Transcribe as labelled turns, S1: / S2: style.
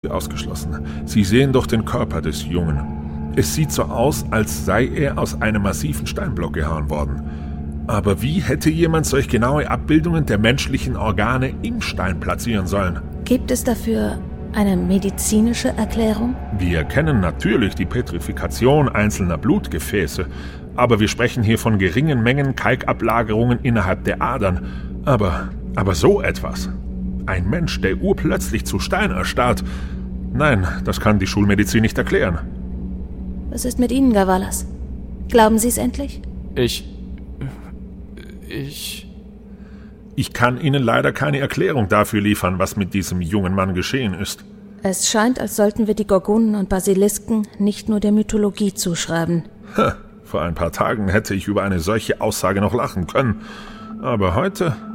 S1: nicht ausgeschlossen. Sie sehen doch den Körper des Jungen. Es sieht so aus, als sei er aus einem massiven Steinblock gehauen worden. Aber wie hätte jemand solch genaue Abbildungen der menschlichen Organe im Stein platzieren sollen?
S2: Gibt es dafür eine medizinische Erklärung?
S1: Wir kennen natürlich die Petrifikation einzelner Blutgefäße, aber wir sprechen hier von geringen Mengen Kalkablagerungen innerhalb der Adern. Aber so etwas. Ein Mensch, der urplötzlich zu Stein erstarrt. Nein, das kann die Schulmedizin nicht erklären.
S2: Was ist mit Ihnen, Gavalas? Glauben Sie es endlich?
S1: Ich kann Ihnen leider keine Erklärung dafür liefern, was mit diesem jungen Mann geschehen ist.
S2: Es scheint, als sollten wir die Gorgonen und Basilisken nicht nur der Mythologie zuschreiben.
S1: Vor ein paar Tagen hätte ich über eine solche Aussage noch lachen können. Aber heute